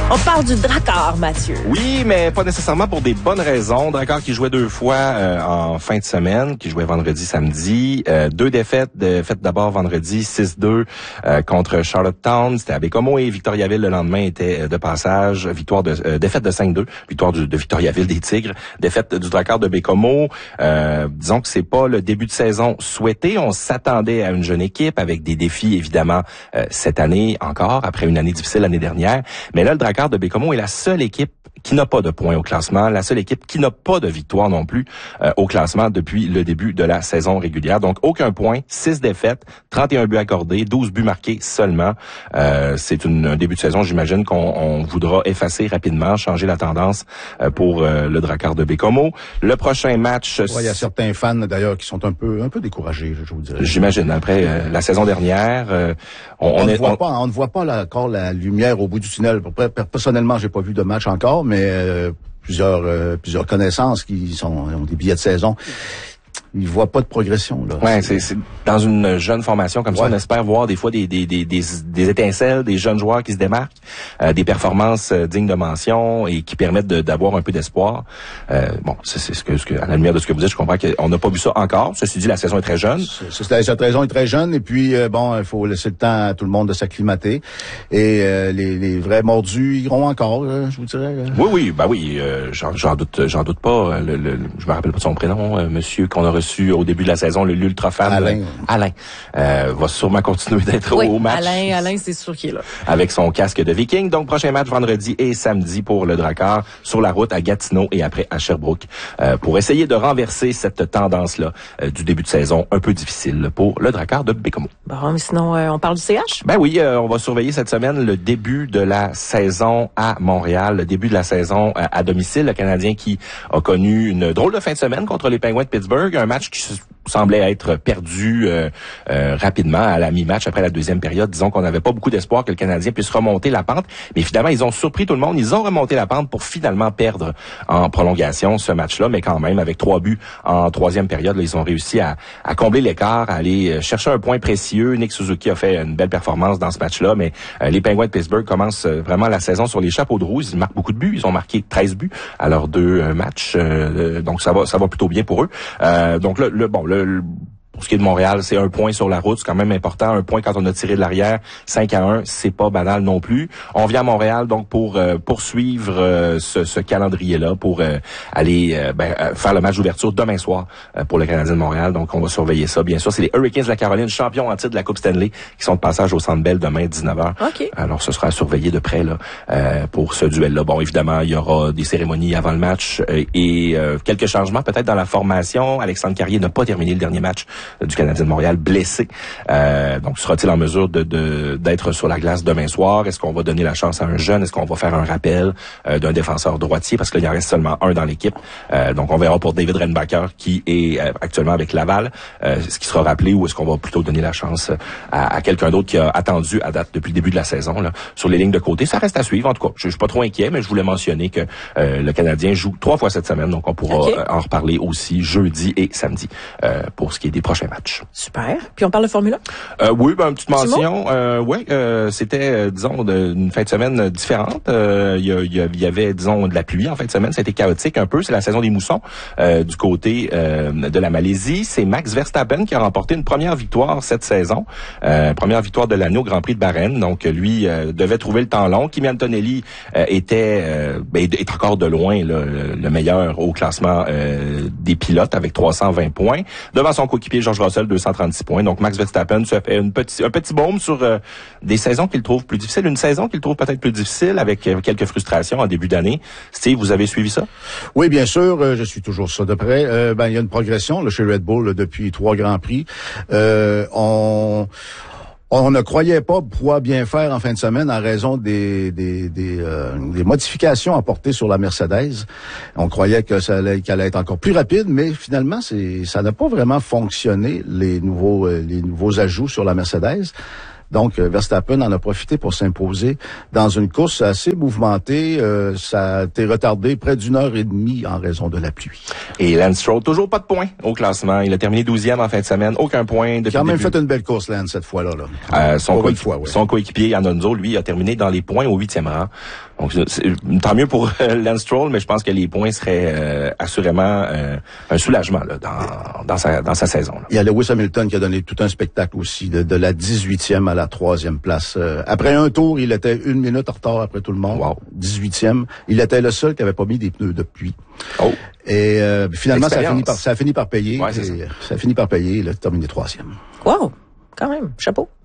On parle du Drakkar, Mathieu. Oui, mais pas nécessairement pour des bonnes raisons. Drakkar qui jouait 2 fois en fin de semaine, qui jouait vendredi, samedi. 2 défaites. Défaite d'abord vendredi, 6-2 contre Charlottetown. C'était à Baie-Comeau et Victoriaville le lendemain était de passage. Défaite de 5-2. Victoire de Victoriaville des Tigres. Défaite du Drakkar de Baie-Comeau. Disons que c'est pas le début de saison souhaité. On s'attendait à une jeune équipe avec des défis, évidemment, cette année encore, après une année difficile l'année dernière. Mais là, le Drakkar de Baie-Comeau est la seule équipe qui n'a pas de points au classement, la seule équipe qui n'a pas de victoire non plus au classement depuis le début de la saison régulière. Donc, aucun point, 6 défaites, 31 buts accordés, 12 buts marqués seulement. C'est un début de saison, j'imagine, qu'on voudra effacer rapidement, changer la tendance pour le Drakkar de Baie-Comeau. Le prochain match... Il y a certains fans, d'ailleurs, qui sont un peu découragés, je vous dirais. J'imagine. Après la saison dernière... On ne voit pas là, encore la lumière au bout du tunnel. Personnellement, j'ai pas vu de match encore, mais plusieurs connaissances qui ont des billets de saison. Ils voient pas de progression, là. Ouais, c'est dans une jeune formation comme ça, on espère voir des fois des étincelles, des jeunes joueurs qui se démarquent, des performances dignes de mention et qui permettent d'avoir un peu d'espoir. C'est ce que à la lumière de ce que vous dites, je comprends qu'on n'a pas vu ça encore. Ceci dit, la saison est très jeune. Cette saison est très jeune et puis il faut laisser le temps à tout le monde de s'acclimater et les vrais mordus iront encore, je vous dirais. Oui, j'en doute pas. Je me rappelle pas de son prénom, monsieur qu'on a reçu au début de la saison, l'ultra fan Alain va sûrement continuer d'être au match. Alain, c'est sûr qu'il est là. Avec son casque de Viking. Donc, prochain match vendredi et samedi pour le Drakkar sur la route à Gatineau et après à Sherbrooke pour essayer de renverser cette tendance-là du début de saison un peu difficile pour le Drakkar de Baie-Comeau. Bon, mais sinon, on parle du CH? Ben oui, on va surveiller cette semaine le début de la saison à Montréal, le début de la saison à domicile. Le Canadien qui a connu une drôle de fin de semaine contre les Penguins de Pittsburgh, un match qui semblait être perdu rapidement à la mi-match après la deuxième période. Disons qu'on n'avait pas beaucoup d'espoir que le Canadien puisse remonter la pente, mais finalement, ils ont surpris tout le monde. Ils ont remonté la pente pour finalement perdre en prolongation ce match-là, mais quand même, avec 3 buts en troisième période, là, ils ont réussi à combler l'écart, à aller chercher un point précieux. Nick Suzuki a fait une belle performance dans ce match-là, mais les Penguins de Pittsburgh commencent vraiment la saison sur les chapeaux de roue. Ils marquent beaucoup de buts. Ils ont marqué 13 buts à leurs 2 matchs, donc ça va plutôt bien pour eux. Donc pour ce qui est de Montréal, c'est 1 point sur la route, c'est quand même important. 1 point quand on a tiré de l'arrière, 5-1, c'est pas banal non plus. On vient à Montréal donc pour poursuivre ce calendrier-là, pour aller faire le match d'ouverture demain soir pour le Canadien de Montréal. Donc on va surveiller ça. Bien sûr, c'est les Hurricanes de la Caroline, champions en titre de la Coupe Stanley, qui sont de passage au Centre Bell demain 19h. Okay. Alors ce sera à surveiller de près là pour ce duel-là. Bon, évidemment, il y aura des cérémonies avant le match et quelques changements peut-être dans la formation. Alexandre Carrier n'a pas terminé le dernier match du Canadien de Montréal, blessé. Donc, sera-t-il en mesure d'être sur la glace demain soir? Est-ce qu'on va donner la chance à un jeune? Est-ce qu'on va faire un rappel d'un défenseur droitier? Parce qu'il y en reste seulement un dans l'équipe. Donc, on verra pour David Renbacker, qui est actuellement avec Laval. Est-ce qu'il sera rappelé ou est-ce qu'on va plutôt donner la chance à quelqu'un d'autre qui a attendu à date depuis le début de la saison là, sur les lignes de côté? Ça reste à suivre. En tout cas, je suis pas trop inquiet, mais je voulais mentionner que le Canadien joue 3 fois cette semaine. Donc, on pourra en reparler aussi jeudi et samedi pour ce qui est des prochains matchs. Super. Puis on parle de Formule 1? Oui, une petite mention. C'était, disons, une fin de semaine différente. Il y avait, disons, de la pluie en fin de semaine. C'était chaotique un peu. C'est la saison des moussons du côté de la Malaisie. C'est Max Verstappen qui a remporté une première victoire cette saison. Première victoire de l'année au Grand Prix de Bahreïn. Donc, lui devait trouver le temps long. Kimi Antonelli est encore de loin là, le meilleur au classement des pilotes avec 320 points. Devant son coéquipier George Russell, 236 points. Donc, Max Verstappen se fait un petit baume sur des saisons qu'il trouve plus difficiles. Une saison qu'il trouve peut-être plus difficile avec quelques frustrations en début d'année. Steve, vous avez suivi ça? Oui, bien sûr. Je suis toujours ça de près. Il y a une progression là, chez Red Bull depuis 3 Grands Prix. On ne croyait pas pouvoir bien faire en fin de semaine en raison des modifications apportées sur la Mercedes. On croyait qu'elle allait être encore plus rapide, mais finalement, ça n'a pas vraiment fonctionné, les nouveaux ajouts sur la Mercedes. Donc, Verstappen en a profité pour s'imposer dans une course assez mouvementée. Ça a été retardé près d'une heure et demie en raison de la pluie. Et Lance Stroll, toujours pas de points au classement. Il a terminé 12e en fin de semaine. Aucun point depuis le début. Il a quand même fait une belle course, Lance, cette fois-là. Son coéquipier, Alonso, lui, a terminé dans les points au 8e rang. Donc, tant mieux pour Lance Stroll, mais je pense que les points seraient assurément un soulagement là, dans sa saison. Là. Il y a Lewis Hamilton qui a donné tout un spectacle aussi, de la 18e à la 3e place. Après un tour, il était 1 minute en retard après tout le monde. Wow. 18e. Il était le seul qui avait pas mis des pneus de pluie. Oh. Et finalement, ça a fini par payer. Ouais, ça a fini par payer. Il a terminé 3e. Wow! Quand même. Chapeau.